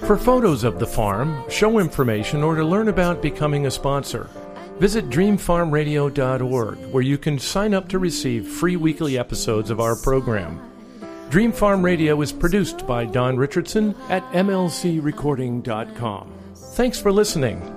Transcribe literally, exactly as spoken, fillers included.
For photos of the farm, show information, or to learn about becoming a sponsor, visit dream farm radio dot org, where you can sign up to receive free weekly episodes of our program. Dream Farm Radio is produced by Don Richardson at M L C recording dot com. Thanks for listening.